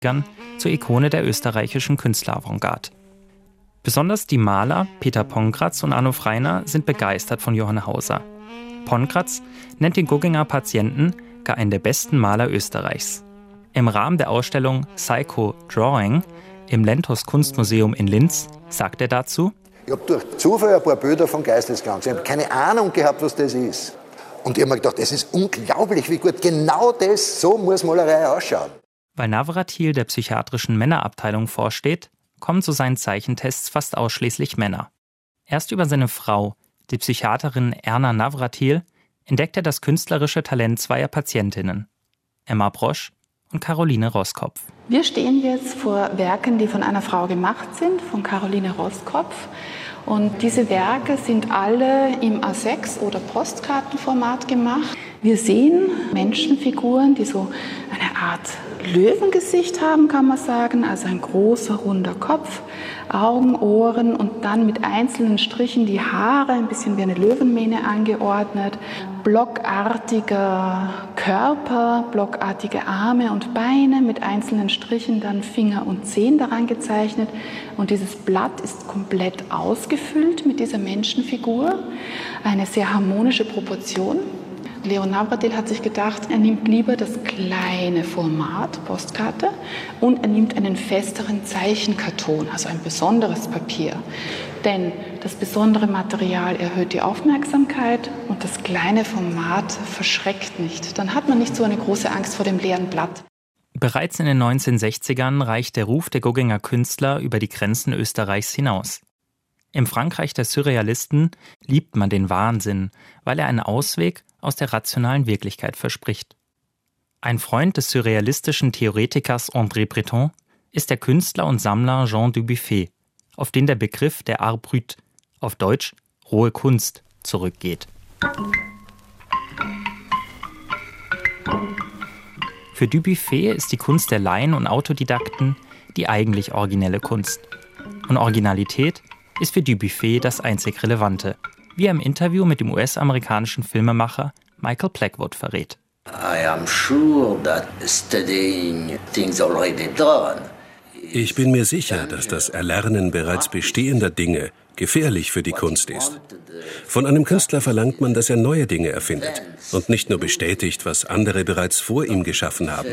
zur Ikone der österreichischen Künstleravantgarde. Besonders die Maler Peter Pongratz und Arno Freiner sind begeistert von Johann Hauser. Pongratz nennt den Gugginger Patienten gar einen der besten Maler Österreichs. Im Rahmen der Ausstellung Psycho Drawing im Lentos Kunstmuseum in Linz sagt er dazu: Ich habe durch Zufall ein paar Bilder von Geisteskranken. Ich habe keine Ahnung gehabt, was das ist. Und ich habe mir gedacht, es ist unglaublich, wie gut genau das, so muss Malerei ausschauen. Weil Navratil der psychiatrischen Männerabteilung vorsteht, kommen zu seinen Zeichentests fast ausschließlich Männer. Erst über seine Frau, die Psychiaterin Erna Navratil, entdeckt er das künstlerische Talent zweier Patientinnen, Emma Brosch und Caroline Roskopf. Wir stehen jetzt vor Werken, die von einer Frau gemacht sind, von Caroline Roskopf. Und diese Werke sind alle im A6 oder Postkartenformat gemacht. Wir sehen Menschenfiguren, die so eine Art Löwengesicht haben, kann man sagen. Also ein großer, runder Kopf, Augen, Ohren und dann mit einzelnen Strichen die Haare, ein bisschen wie eine Löwenmähne angeordnet. Blockartiger Körper, blockartige Arme und Beine, mit einzelnen Strichen dann Finger und Zehen daran gezeichnet. Und dieses Blatt ist komplett ausgefüllt mit dieser Menschenfigur. Eine sehr harmonische Proportion. Leon Navratil hat sich gedacht, er nimmt lieber das kleine Format, Postkarte, und er nimmt einen festeren Zeichenkarton, also ein besonderes Papier. Denn das besondere Material erhöht die Aufmerksamkeit und das kleine Format verschreckt nicht. Dann hat man nicht so eine große Angst vor dem leeren Blatt. Bereits in den 1960ern reicht der Ruf der Gugginger Künstler über die Grenzen Österreichs hinaus. Im Frankreich der Surrealisten liebt man den Wahnsinn, weil er einen Ausweg aus der rationalen Wirklichkeit verspricht. Ein Freund des surrealistischen Theoretikers André Breton ist der Künstler und Sammler Jean Dubuffet, auf den der Begriff der Art brut, auf Deutsch rohe Kunst, zurückgeht. Für Dubuffet ist die Kunst der Laien und Autodidakten die eigentlich originelle Kunst. Und Originalität ist für Dubuffet das einzig Relevante, wie er im Interview mit dem US-amerikanischen Filmemacher Michael Blackwood verrät. Ich bin mir sicher, dass das Erlernen bereits bestehender Dinge gefährlich für die Kunst ist. Von einem Künstler verlangt man, dass er neue Dinge erfindet und nicht nur bestätigt, was andere bereits vor ihm geschaffen haben.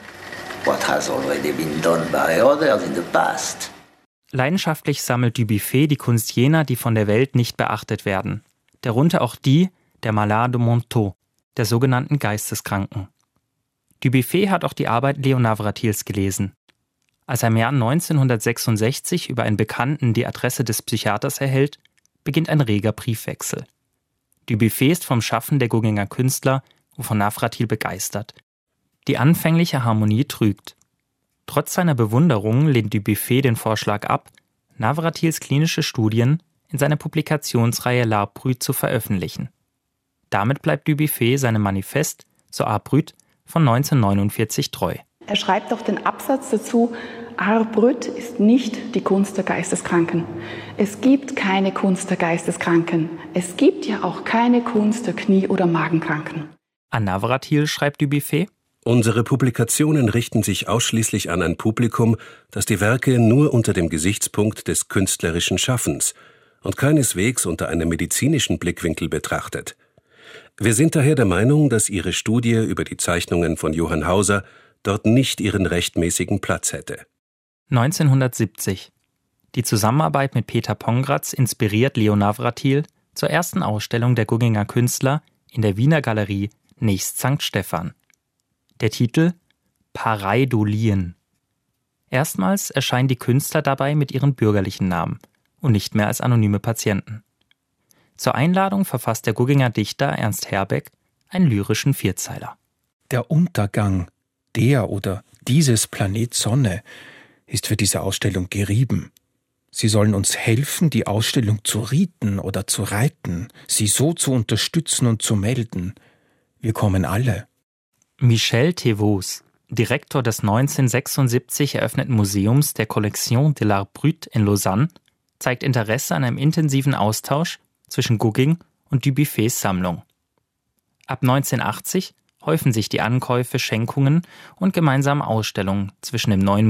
Leidenschaftlich sammelt Dubuffet die Kunst jener, die von der Welt nicht beachtet werden. Darunter auch die der Malades mentaux, der sogenannten Geisteskranken. Dubuffet hat auch die Arbeit Leon Navratils gelesen. Als er im Jahr 1966 über einen Bekannten die Adresse des Psychiaters erhält, beginnt ein reger Briefwechsel. Dubuffet ist vom Schaffen der Gugginger Künstler und von Navratil begeistert. Die anfängliche Harmonie trügt. Trotz seiner Bewunderung lehnt Dubuffet den Vorschlag ab, Navratils klinische Studien in seiner Publikationsreihe L'Art brut zu veröffentlichen. Damit bleibt Dubuffet seinem Manifest zur Art brut von 1949 treu. Er schreibt auch den Absatz dazu: Art brut ist nicht die Kunst der Geisteskranken. Es gibt keine Kunst der Geisteskranken. Es gibt ja auch keine Kunst der Knie- oder Magenkranken. An Navratil schreibt Dubuffet: Unsere Publikationen richten sich ausschließlich an ein Publikum, das die Werke nur unter dem Gesichtspunkt des künstlerischen Schaffens und keineswegs unter einem medizinischen Blickwinkel betrachtet. Wir sind daher der Meinung, dass Ihre Studie über die Zeichnungen von Johann Hauser dort nicht ihren rechtmäßigen Platz hätte. 1970. Die Zusammenarbeit mit Peter Pongratz inspiriert Leon Navratil zur ersten Ausstellung der Gugginger Künstler in der Wiener Galerie nächst St. Stephan. Der Titel Pareidolien. Erstmals erscheinen die Künstler dabei mit ihren bürgerlichen Namen und nicht mehr als anonyme Patienten. Zur Einladung verfasst der Gugginger Dichter Ernst Herbeck einen lyrischen Vierzeiler. Der Untergang der oder dieses Planet Sonne ist für diese Ausstellung gerieben. Sie sollen uns helfen, die Ausstellung zu rieten oder zu reiten, sie so zu unterstützen und zu melden. Wir kommen alle. Michel Thévaux, Direktor des 1976 eröffneten Museums der Collection de l'Art brut in Lausanne, zeigt Interesse an einem intensiven Austausch zwischen Gugging und Dubuffets Sammlung. Ab 1980 häufen sich die Ankäufe, Schenkungen und gemeinsame Ausstellungen zwischen dem neuen